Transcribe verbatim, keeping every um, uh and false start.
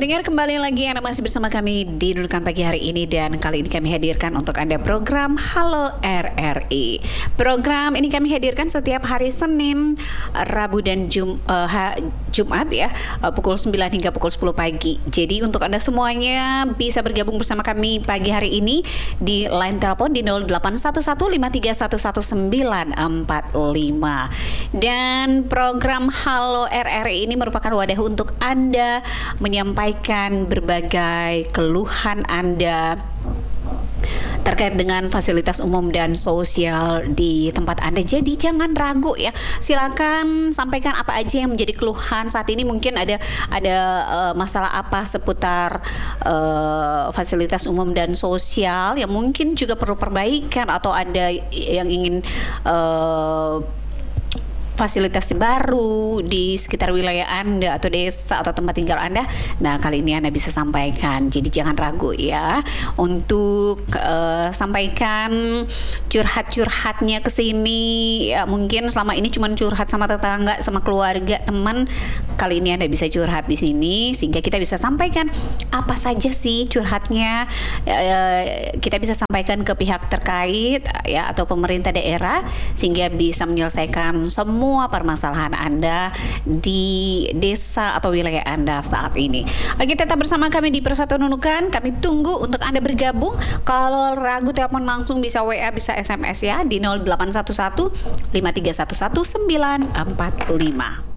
Pendengar, kembali lagi Anda masih bersama kami di Dudukan Pagi hari ini, dan kali ini kami hadirkan untuk Anda program Halo R R I. Program ini kami hadirkan setiap hari Senin, Rabu dan Jum, uh, ha, Jumat ya, uh, pukul sembilan hingga pukul sepuluh pagi. Jadi untuk Anda semuanya bisa bergabung bersama kami pagi hari ini di line telepon di nol delapan satu satu lima tiga satu satu sembilan empat lima. Dan program Halo R R I ini merupakan wadah untuk Anda menyampaikan berbagai keluhan Anda terkait dengan fasilitas umum dan sosial di tempat Anda. Jadi jangan ragu ya, silakan sampaikan apa aja yang menjadi keluhan saat ini. Mungkin ada ada uh, masalah apa seputar uh, fasilitas umum dan sosial yang mungkin juga perlu perbaikan, atau ada yang ingin uh, fasilitas baru di sekitar wilayah Anda atau desa atau tempat tinggal Anda. Nah, kali ini Anda bisa sampaikan. Jadi jangan ragu ya untuk uh, sampaikan curhat-curhatnya ke sini. Ya, mungkin selama ini cuma curhat sama tetangga, sama keluarga, teman. Kali ini Anda bisa curhat di sini sehingga kita bisa sampaikan apa saja sih curhatnya. Uh, kita bisa sampaikan ke pihak terkait ya, atau pemerintah daerah, sehingga bisa menyelesaikan semua semua permasalahan Anda di desa atau wilayah Anda saat ini. Oke, tetap bersama kami di Persatuan Nunukan. Kami tunggu untuk Anda bergabung. Kalau ragu telepon langsung bisa W A, bisa S M S ya di nol delapan satu satu lima tiga satu satu sembilan empat lima.